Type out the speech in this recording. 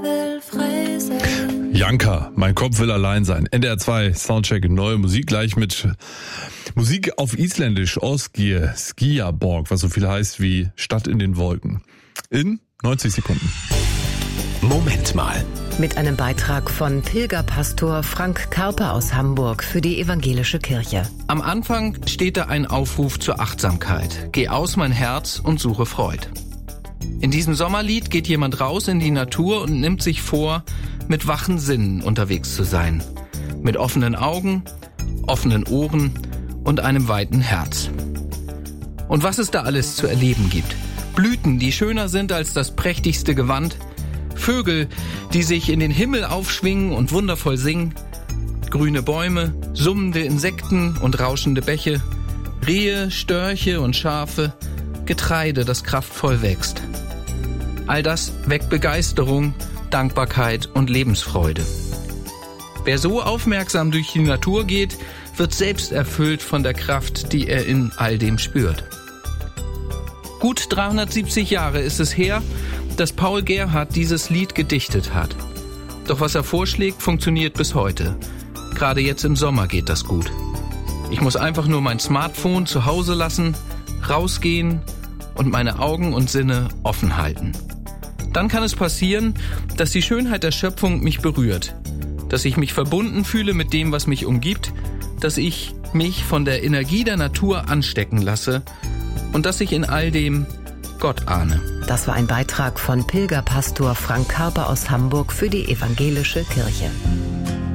Janka, mein Kopf will allein sein. NDR 2 Soundcheck, neue Musik, gleich mit Musik auf Isländisch, Osgir, Skiaborg, was so viel heißt wie Stadt in den Wolken. In 90 Sekunden. Moment mal. Mit einem Beitrag von Pilgerpastor Frank Karper aus Hamburg für die Evangelische Kirche. Am Anfang steht da ein Aufruf zur Achtsamkeit. Geh aus mein Herz und suche Freud. In diesem Sommerlied geht jemand raus in die Natur und nimmt sich vor, mit wachen Sinnen unterwegs zu sein. Mit offenen Augen, offenen Ohren und einem weiten Herz. Und was es da alles zu erleben gibt. Blüten, die schöner sind als das prächtigste Gewand. Vögel, die sich in den Himmel aufschwingen und wundervoll singen. Grüne Bäume, summende Insekten und rauschende Bäche. Rehe, Störche und Schafe. Getreide, das kraftvoll wächst. All das weckt Begeisterung, Dankbarkeit und Lebensfreude. Wer so aufmerksam durch die Natur geht, wird selbst erfüllt von der Kraft, die er in all dem spürt. Gut 370 Jahre ist es her, dass Paul Gerhardt dieses Lied gedichtet hat. Doch was er vorschlägt, funktioniert bis heute. Gerade jetzt im Sommer geht das gut. Ich muss einfach nur mein Smartphone zu Hause lassen, rausgehen und meine Augen und Sinne offen halten. Dann kann es passieren, dass die Schönheit der Schöpfung mich berührt, dass ich mich verbunden fühle mit dem, was mich umgibt, dass ich mich von der Energie der Natur anstecken lasse und dass ich in all dem Gott ahne. Das war ein Beitrag von Pilgerpastor Frank Karper aus Hamburg für die Evangelische Kirche.